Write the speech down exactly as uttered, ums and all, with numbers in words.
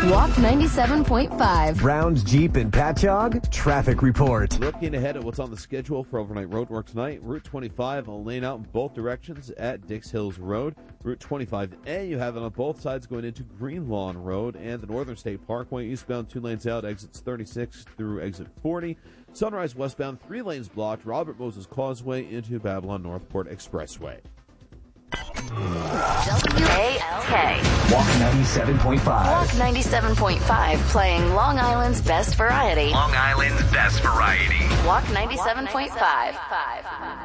Walk ninety-seven point five. Browns, Jeep, and Patchogue traffic report. Looking ahead at what's on the schedule for overnight road work tonight, Route twenty-five, a lane out in both directions at Dix Hills Road. Route twenty-five A, you have it on both sides going into Green Lawn Road and the Northern State Parkway. Eastbound, two lanes out, exits thirty-six through exit forty. Sunrise westbound, three lanes blocked, Robert Moses Causeway into Babylon Northport Expressway. W A L K. Walk ninety-seven point five. Walk ninety-seven point five, playing Long Island's best variety. Long Island's best variety. Walk ninety-seven point five.